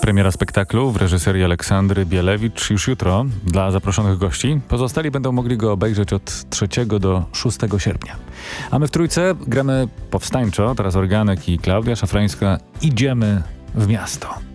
Premiera spektaklu w reżyserii Aleksandry Bielewicz już jutro dla zaproszonych gości. Pozostali będą mogli go obejrzeć od 3 do 6 sierpnia. A my w Trójce gramy powstańczo, teraz Organek i Klaudia Szafrańska. Idziemy w miasto.